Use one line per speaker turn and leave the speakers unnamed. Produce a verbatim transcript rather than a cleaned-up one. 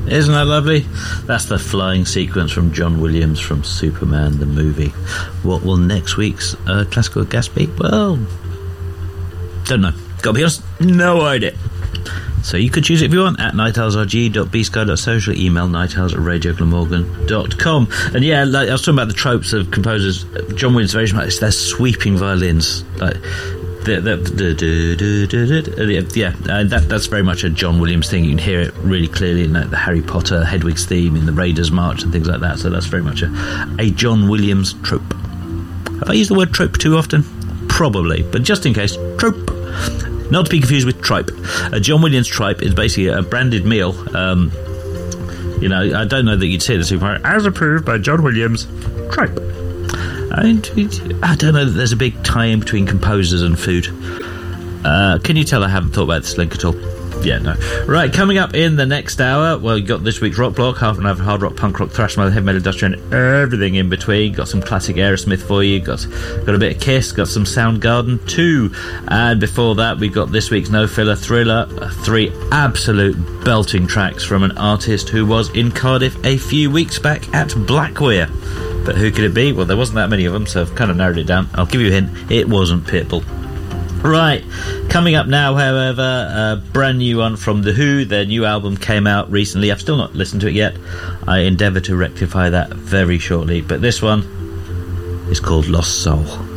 Isn't that lovely? That's the flying sequence from John Williams from Superman the movie. What will next week's uh, classical guest be? Well, don't know. Gotta be honest, no idea. So you could choose it if you want at night owls r g dot b sky dot social, email night owls at radio glamorgan dot com. And yeah, like I was talking about the tropes of composers. John Williams very much their sweeping violins, like the, the, the, the, the, the, the yeah, uh, that that's very much a John Williams thing. You can hear it really clearly in like, the Harry Potter Hedwig's theme, in the Raiders March and things like that. So that's very much a, a John Williams trope. Have I used the word trope too often? Probably, but just in case, trope. Not to be confused with tripe. A John Williams tripe is basically a branded meal. Um, you know, I don't know that you'd see it in the supermarket. As approved by John Williams, tripe. And I don't know that there's a big tie-in between composers and food. Uh, can you tell I haven't thought about this link at all? Yeah, no. Right, coming up in the next hour, well, you got this week's rock block, half an hour of hard rock, punk rock, thrash metal, heavy metal, industrial, and everything in between. Got some classic Aerosmith for you, got got a bit of Kiss, got some Soundgarden too. And before that, we got this week's No Filler Thriller, three absolute belting tracks from an artist who was in Cardiff a few weeks back at Blackweir. But who could it be? Well, there wasn't that many of them, so I've kind of narrowed it down. I'll give you a hint, it wasn't Pitbull. Right, coming up now, however, a brand new one from The Who. Their new album came out recently. I've still not listened to it yet. I endeavour to rectify that very shortly. But this one is called Lost Soul.